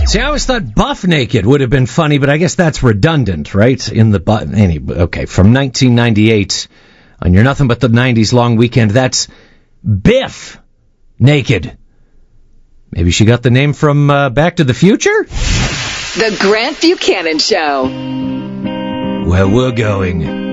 See, I always thought Buff Naked would have been funny, but I guess that's redundant, right? Okay, from 1998 on your Nothing But the 90s long weekend, that's Biff Naked. Maybe she got the name from Back to the Future? The Grant Buchanan Show. Where we're going